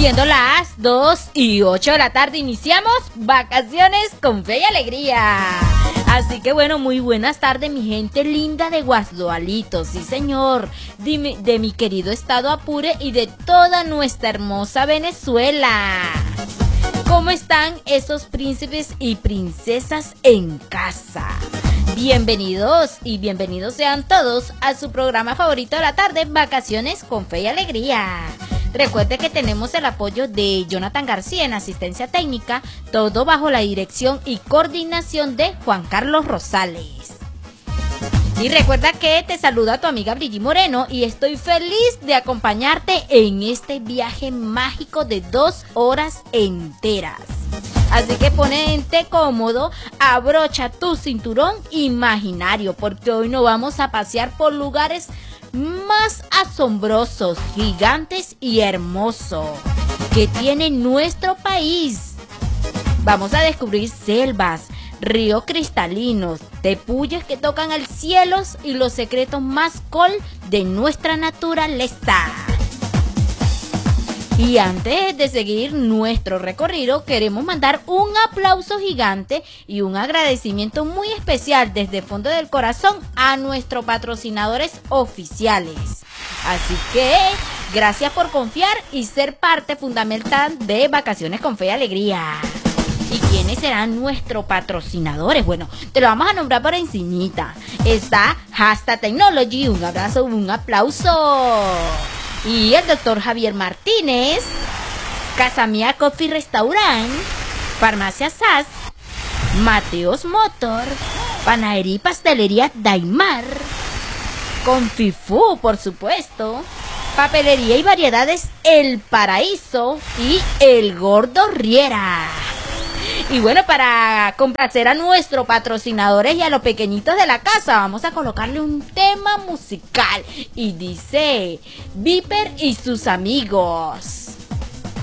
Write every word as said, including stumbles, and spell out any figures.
Siendo las dos y ocho de la tarde, iniciamos Vacaciones con Fe y Alegría. Así que bueno, muy buenas tardes, mi gente linda de Guasdualito, sí señor, de mi, de mi querido estado Apure y de toda nuestra hermosa Venezuela. ¿Cómo están esos príncipes y princesas en casa? Bienvenidos y bienvenidos sean todos a su programa favorito de la tarde, Vacaciones con Fe y Alegría. Recuerde que tenemos el apoyo de Jonathan García en asistencia técnica, todo bajo la dirección y coordinación de Juan Carlos Rosales. Y recuerda que te saluda tu amiga Brigitte Moreno y estoy feliz de acompañarte en este viaje mágico de dos horas enteras. Así que ponete cómodo, abrocha tu cinturón imaginario, porque hoy nos vamos a pasear por lugares más asombrosos, gigantes y hermosos que tiene nuestro país. Vamos a descubrir selvas, ríos cristalinos, tepuyes que tocan el cielo y los secretos más cool de nuestra naturaleza. Y antes de seguir nuestro recorrido, queremos mandar un aplauso gigante y un agradecimiento muy especial desde el fondo del corazón a nuestros patrocinadores oficiales. Así que, gracias por confiar y ser parte fundamental de Vacaciones con Fe y Alegría. ¿Y quiénes serán nuestros patrocinadores? Bueno, te lo vamos a nombrar por encimita. Está Hasta Technology, un abrazo, un aplauso. Y el doctor Javier Martínez, Casa Mía Coffee Restaurant, Farmacia S A S, Mateos Motor, Panadería y Pastelería Daimar, Confifú, por supuesto, Papelería y Variedades El Paraíso y El Gordo Riera. Y bueno, para complacer a nuestros patrocinadores y a los pequeñitos de la casa, vamos a colocarle un tema musical. Y dice, Viper y sus amigos.